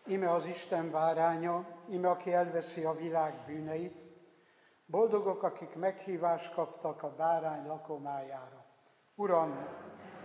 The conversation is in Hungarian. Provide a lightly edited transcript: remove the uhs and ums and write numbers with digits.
Íme az Isten báránya, íme aki elveszi a világ bűneit. Boldogok, akik meghívást kaptak a bárány lakomájára. Uram,